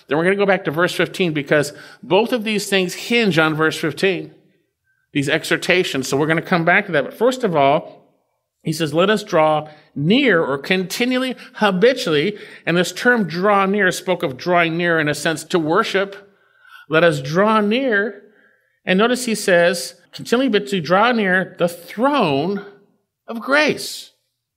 Then we're going to go back to verse 15 because both of these things hinge on verse 15, these exhortations. So we're going to come back to that. But first of all, he says, let us draw near or continually, habitually. And this term draw near spoke of drawing near in a sense to worship. Let us draw near. And notice he says, continually but to draw near the throne of grace.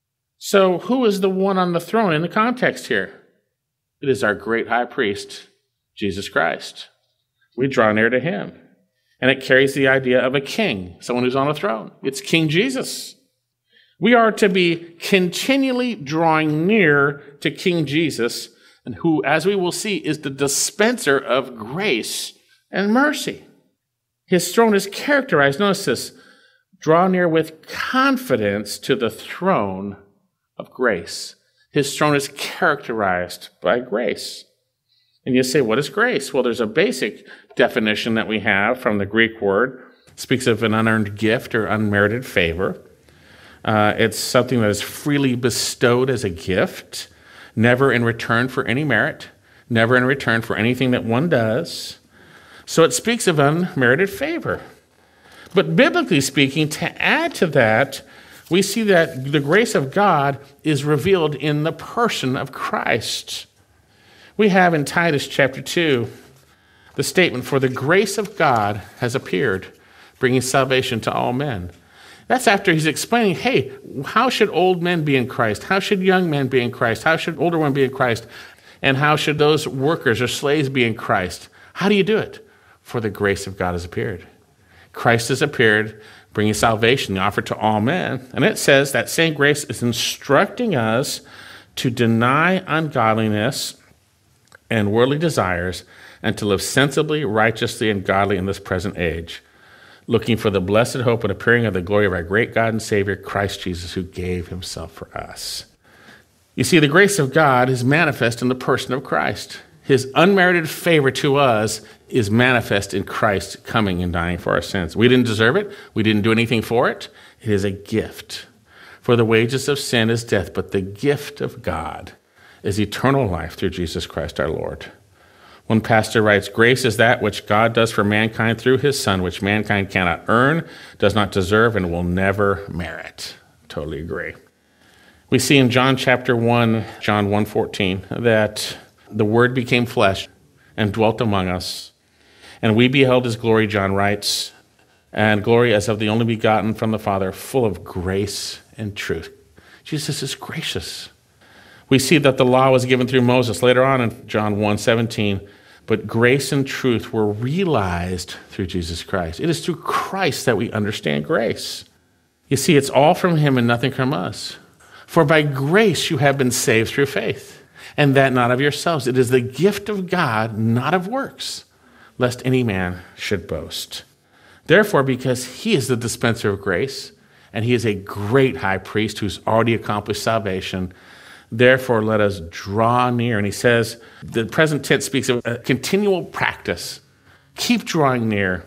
So who is the one on the throne in the context here? It is our great high priest, Jesus Christ. We draw near to him. And it carries the idea of a king, someone who's on a throne. It's King Jesus. We are to be continually drawing near to King Jesus, and who, as we will see, is the dispenser of grace and mercy. His throne is characterized, notice this, draw near with confidence to the throne of grace. His throne is characterized by grace. And you say, what is grace? Well, there's a basic definition that we have from the Greek word. It speaks of an unearned gift or unmerited favor. It's something that is freely bestowed as a gift, never in return for any merit, never in return for anything that one does. So it speaks of unmerited favor. But biblically speaking, to add to that, we see that the grace of God is revealed in the person of Christ. We have in Titus chapter 2 the statement, for the grace of God has appeared, bringing salvation to all men. That's after he's explaining, hey, how should old men be in Christ? How should young men be in Christ? How should older ones be in Christ? And how should those workers or slaves be in Christ? How do you do it? For the grace of God has appeared. Christ has appeared, bringing salvation, offered to all men. And it says that same grace is instructing us to deny ungodliness and worldly desires and to live sensibly, righteously, and godly in this present age, looking for the blessed hope and appearing of the glory of our great God and Savior, Christ Jesus, who gave himself for us. You see, the grace of God is manifest in the person of Christ. His unmerited favor to us is manifest in Christ coming and dying for our sins. We didn't deserve it. We didn't do anything for it. It is a gift. For the wages of sin is death, but the gift of God is eternal life through Jesus Christ our Lord. One pastor writes, grace is that which God does for mankind through his Son, which mankind cannot earn, does not deserve, and will never merit. Totally agree. We see in John chapter 1, John 1:14, that the Word became flesh and dwelt among us, and we beheld his glory, John writes, and glory as of the only begotten from the Father, full of grace and truth. Jesus is gracious. We see that the law was given through Moses later on in John 1:17, but grace and truth were realized through Jesus Christ. It is through Christ that we understand grace. You see, it's all from him and nothing from us. For by grace you have been saved through faith, and that not of yourselves. It is the gift of God, not of works, lest any man should boast. Therefore, because he is the dispenser of grace, and he is a great high priest who's already accomplished salvation, therefore let us draw near. And he says, the present tense speaks of a continual practice. Keep drawing near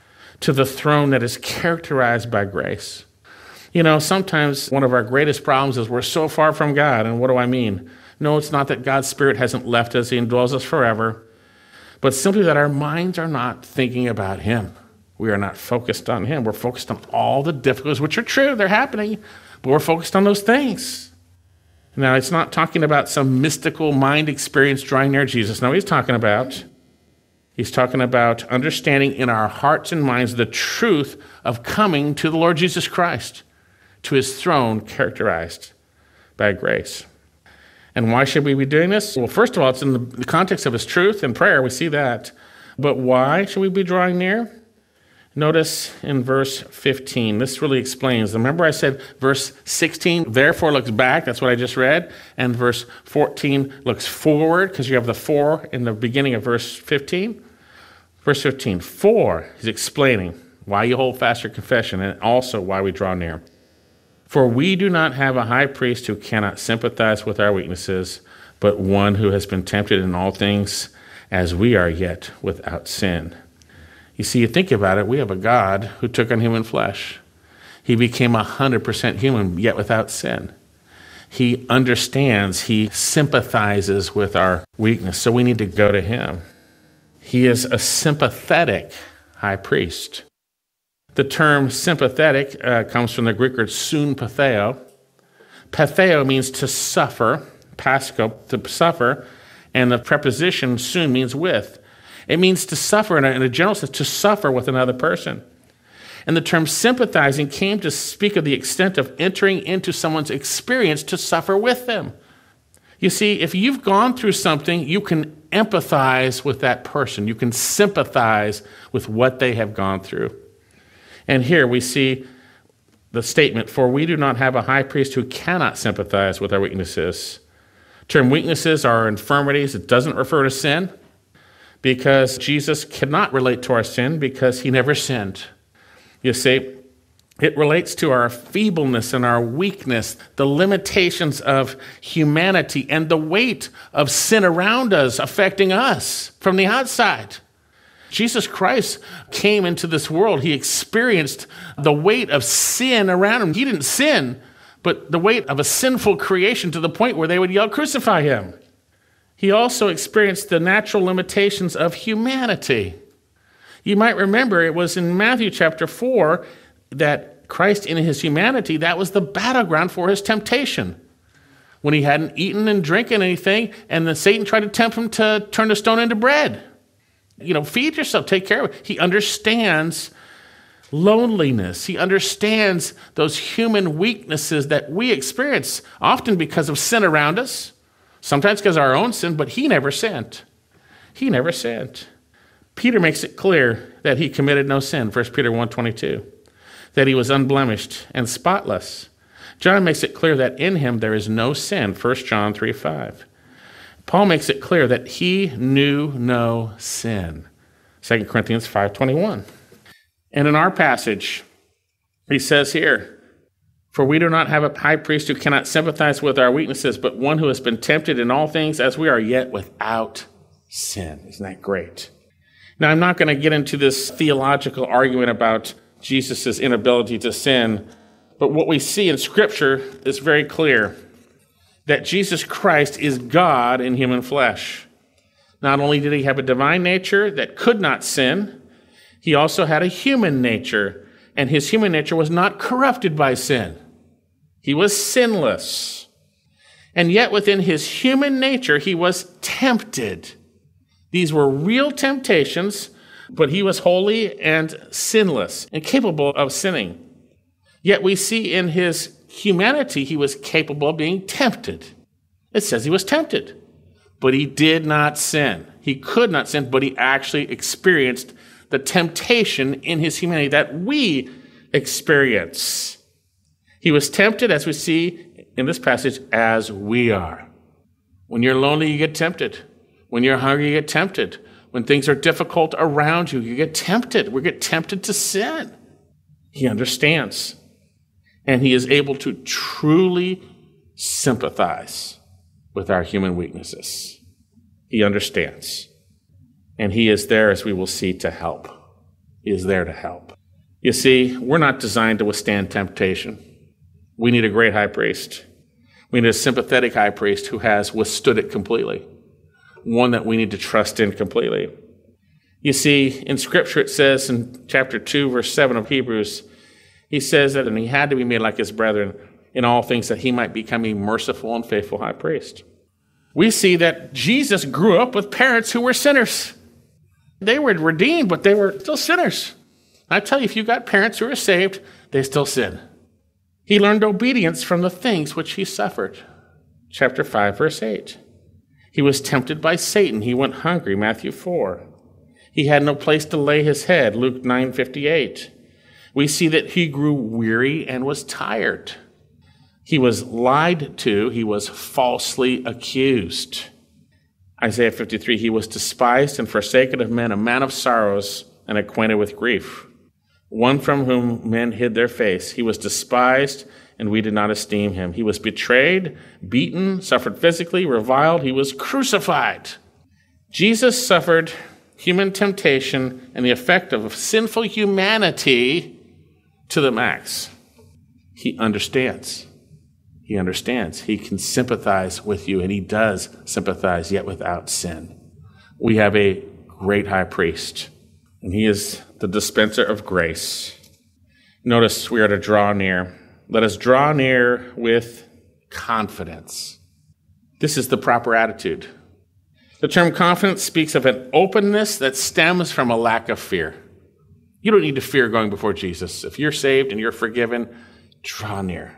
to the throne that is characterized by grace. You know, sometimes one of our greatest problems is we're so far from God. And what do I mean? No, it's not that God's Spirit hasn't left us. He indwells us forever. But simply that our minds are not thinking about him. We are not focused on him. We're focused on all the difficulties, which are true. They're happening. But we're focused on those things. Now, it's not talking about some mystical mind experience drawing near Jesus. No, he's talking about understanding in our hearts and minds the truth of coming to the Lord Jesus Christ, to his throne characterized by grace. And why should we be doing this? Well, first of all, it's in the context of his truth and prayer. We see that. But why should we be drawing near? Notice in verse 15, this really explains. Remember I said verse 16, therefore looks back. That's what I just read. And verse 14 looks forward, because you have the for in the beginning of verse 15. Verse 15, for, he's explaining why you hold fast your confession and also why we draw near. For we do not have a high priest who cannot sympathize with our weaknesses, but one who has been tempted in all things as we are, yet without sin. You see, you think about it, we have a God who took on human flesh. He became 100% human, yet without sin. He understands, he sympathizes with our weakness, so we need to go to him. He is a sympathetic high priest. The term sympathetic comes from the Greek word sunpatheo. Patheo means to suffer, pasco, to suffer, and the preposition sun means with. It means to suffer in a general sense, to suffer with another person. And the term sympathizing came to speak of the extent of entering into someone's experience to suffer with them. You see, if you've gone through something, you can empathize with that person. You can sympathize with what they have gone through. And here we see the statement, for we do not have a high priest who cannot sympathize with our weaknesses. Term weaknesses are infirmities. It doesn't refer to sin because Jesus cannot relate to our sin because he never sinned. You see, it relates to our feebleness and our weakness, the limitations of humanity and the weight of sin around us affecting us from the outside. Jesus Christ came into this world. He experienced the weight of sin around him. He didn't sin, but the weight of a sinful creation to the point where they would yell, "Crucify him." He also experienced the natural limitations of humanity. You might remember it was in Matthew chapter 4 that Christ in his humanity, that was the battleground for his temptation. When he hadn't eaten and drinking anything, and then Satan tried to tempt him to turn the stone into bread. Feed yourself, take care of it. He understands loneliness. He understands those human weaknesses that we experience, often because of sin around us, sometimes because of our own sin, but he never sinned. He never sinned. Peter makes it clear that he committed no sin, 1 Peter 1:22, that he was unblemished and spotless. John makes it clear that in him there is no sin, 1 John 3:5. Paul makes it clear that he knew no sin, 2 Corinthians 5:21. And in our passage, he says here, for we do not have a high priest who cannot sympathize with our weaknesses, but one who has been tempted in all things as we are, yet without sin. Isn't that great? Now, I'm not going to get into this theological argument about Jesus' inability to sin, but what we see in Scripture is very clear, that Jesus Christ is God in human flesh. Not only did he have a divine nature that could not sin, he also had a human nature, and his human nature was not corrupted by sin. He was sinless. And yet within his human nature, he was tempted. These were real temptations, but he was holy and sinless and capable of sinning. Yet we see in his humanity, he was capable of being tempted. It says he was tempted, but he did not sin. He could not sin, but he actually experienced the temptation in his humanity that we experience. He was tempted, as we see in this passage, as we are. When you're lonely, you get tempted. When you're hungry, you get tempted. When things are difficult around you, you get tempted. We get tempted to sin. He understands. And he is able to truly sympathize with our human weaknesses. He understands. And he is there, as we will see, to help. He is there to help. You see, we're not designed to withstand temptation. We need a great high priest. We need a sympathetic high priest who has withstood it completely. One that we need to trust in completely. You see, in Scripture it says in chapter 2, verse 7 of Hebrews, he says that, and he had to be made like his brethren in all things that he might become a merciful and faithful high priest. We see that Jesus grew up with parents who were sinners. They were redeemed, but they were still sinners. I tell you, if you got parents who are saved, they still sin. He learned obedience from the things which he suffered. Chapter 5, verse 8. He was tempted by Satan. He went hungry, Matthew 4. He had no place to lay his head, Luke 9:58. We see that he grew weary and was tired. He was lied to. He was falsely accused. Isaiah 53, he was despised and forsaken of men, a man of sorrows and acquainted with grief, one from whom men hid their face. He was despised, and we did not esteem him. He was betrayed, beaten, suffered physically, reviled. He was crucified. Jesus suffered human temptation and the effect of sinful humanity to the max. He understands. He understands. He can sympathize with you, and he does sympathize, yet without sin. We have a great high priest, and he is the dispenser of grace. Notice we are to draw near. Let us draw near with confidence. This is the proper attitude. The term confidence speaks of an openness that stems from a lack of fear. You don't need to fear going before Jesus. If you're saved and you're forgiven, draw near.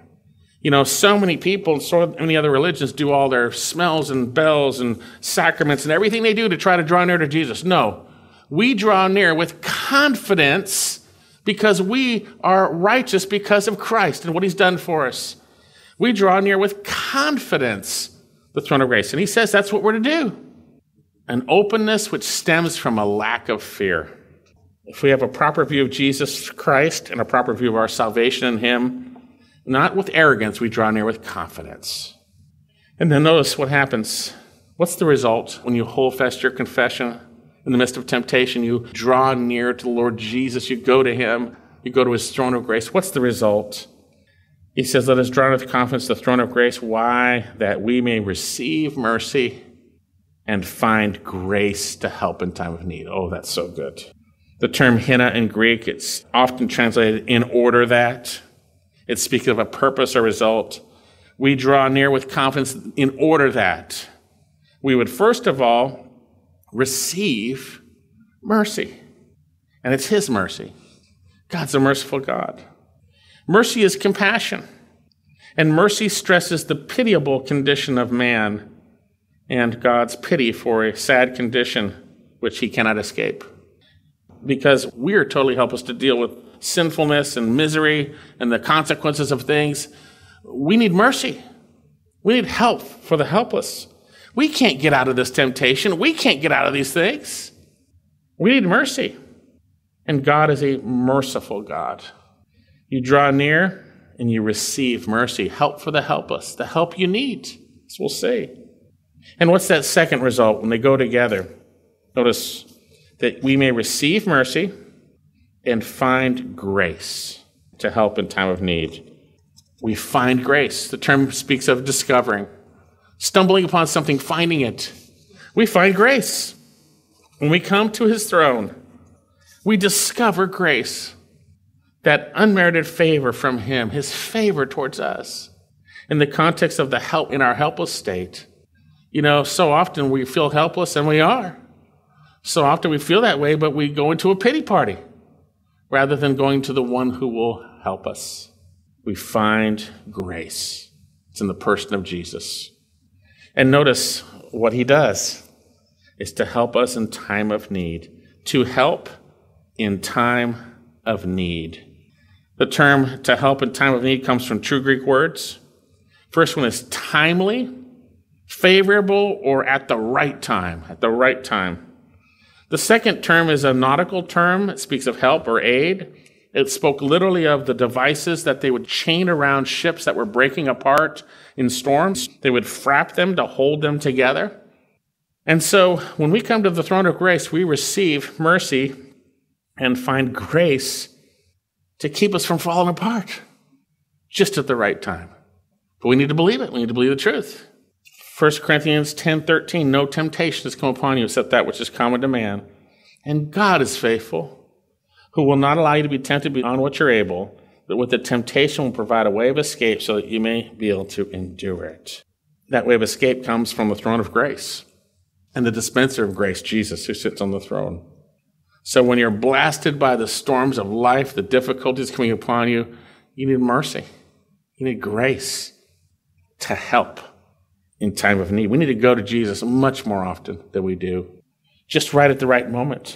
So many people in so many other religions do all their smells and bells and sacraments and everything they do to try to draw near to Jesus. No, we draw near with confidence because we are righteous because of Christ and what he's done for us. We draw near with confidence the throne of grace. And he says that's what we're to do. An openness which stems from a lack of fear. If we have a proper view of Jesus Christ and a proper view of our salvation in him, not with arrogance, we draw near with confidence. And then notice what happens. What's the result when you hold fast your confession in the midst of temptation? You draw near to the Lord Jesus. You go to him. You go to his throne of grace. What's the result? He says, let us draw near with confidence to the throne of grace. Why? That we may receive mercy and find grace to help in time of need. Oh, that's so good. The term hina in Greek, it's often translated in order that. It speaks of a purpose or result. We draw near with confidence in order that we would first of all receive mercy. And it's his mercy. God's a merciful God. Mercy is compassion. And mercy stresses the pitiable condition of man and God's pity for a sad condition which he cannot escape. Because we are totally helpless to deal with sinfulness and misery and the consequences of things. We need mercy. We need help for the helpless. We can't get out of this temptation. We can't get out of these things. We need mercy. And God is a merciful God. You draw near and you receive mercy, help for the helpless, the help you need, as we'll see. And what's that second result when they go together? Notice that we may receive mercy and find grace to help in time of need. We find grace. The term speaks of discovering, stumbling upon something, finding it. We find grace. When we come to his throne, we discover grace, that unmerited favor from him, his favor towards us. In the context of the help in our helpless state, so often we feel helpless, and we are. So often we feel that way, but we go into a pity party rather than going to the one who will help us. We find grace. It's in the person of Jesus. And notice what he does is to help us in time of need. To help in time of need. The term to help in time of need comes from two Greek words. First one is timely, favorable, or at the right time. At the right time. The second term is a nautical term. It speaks of help or aid. It spoke literally of the devices that they would chain around ships that were breaking apart in storms. They would frap them to hold them together. And so when we come to the throne of grace, we receive mercy and find grace to keep us from falling apart just at the right time. But we need to believe it. We need to believe the truth. 1 Corinthians 10:13, no temptation has come upon you except that which is common to man. And God is faithful, who will not allow you to be tempted beyond what you're able, but with the temptation will provide a way of escape so that you may be able to endure it. That way of escape comes from the throne of grace and the dispenser of grace, Jesus, who sits on the throne. So when you're blasted by the storms of life, the difficulties coming upon you, you need mercy. You need grace to help in time of need. We need to go to Jesus much more often than we do, just right at the right moment.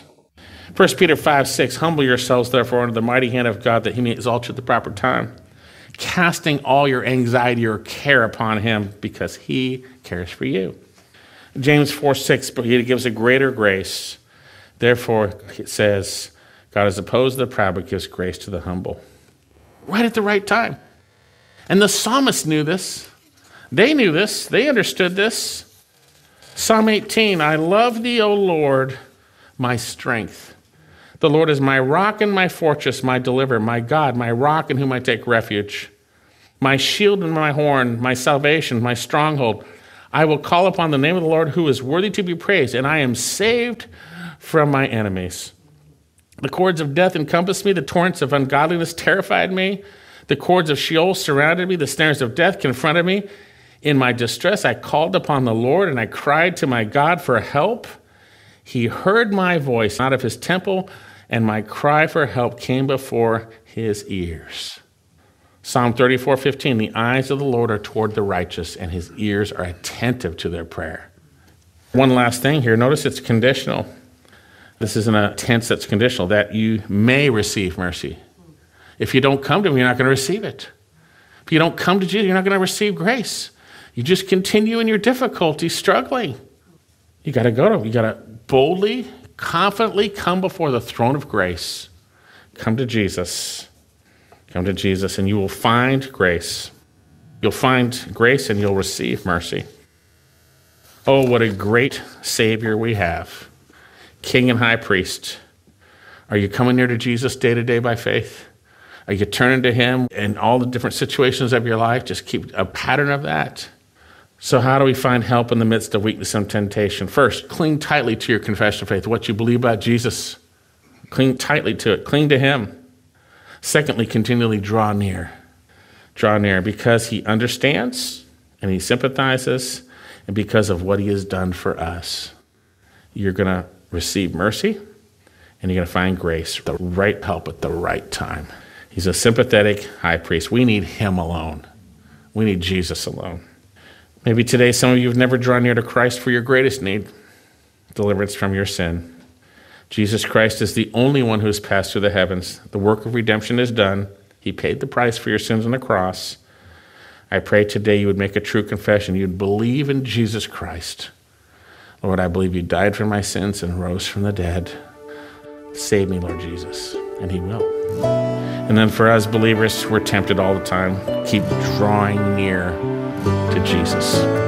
1 Peter 5:6, humble yourselves, therefore, under the mighty hand of God, that he may exalt you at the proper time, casting all your anxiety or care upon him, because he cares for you. James 4:6, but he gives a greater grace. Therefore, it says, God is opposed to the proud, but gives grace to the humble. Right at the right time. And the psalmists knew this. They knew this. They understood this. Psalm 18, I love thee, O Lord, my strength. The Lord is my rock and my fortress, my deliverer, my God, my rock in whom I take refuge. my shield and my horn, my salvation, my stronghold. I will call upon the name of the Lord who is worthy to be praised, and I am saved from my enemies. The cords of death encompassed me. The torrents of ungodliness terrified me. The cords of Sheol surrounded me. The snares of death confronted me. In my distress, I called upon the Lord, and I cried to my God for help. He heard my voice out of his temple, and my cry for help came before his ears. Psalm 34:15, the eyes of the Lord are toward the righteous, and his ears are attentive to their prayer. One last thing here. Notice it's conditional. This isn't a tense that's conditional, that you may receive mercy. If you don't come to him, you're not going to receive it. If you don't come to Jesus, you're not going to receive grace. You just continue in your difficulty, struggling. You got to go to him. You got to boldly, confidently come before the throne of grace. Come to Jesus. Come to Jesus, and you will find grace. You'll find grace, and you'll receive mercy. Oh, what a great Savior we have. King and high priest. Are you coming near to Jesus day to day by faith? Are you turning to him in all the different situations of your life? Just keep a pattern of that. So how do we find help in the midst of weakness and temptation? First, cling tightly to your confession of faith, what you believe about Jesus. Cling tightly to it. Cling to him. Secondly, continually draw near. Draw near because he understands and he sympathizes, and because of what he has done for us. You're going to receive mercy, and you're going to find grace, the right help at the right time. He's a sympathetic high priest. We need him alone. We need Jesus alone. Maybe today some of you have never drawn near to Christ for your greatest need, deliverance from your sin. Jesus Christ is the only one who has passed through the heavens. The work of redemption is done. He paid the price for your sins on the cross. I pray today you would make a true confession. You'd believe in Jesus Christ. Lord, I believe you died for my sins and rose from the dead. Save me, Lord Jesus. And he will. And then for us believers, we're tempted all the time. Keep drawing near to Jesus.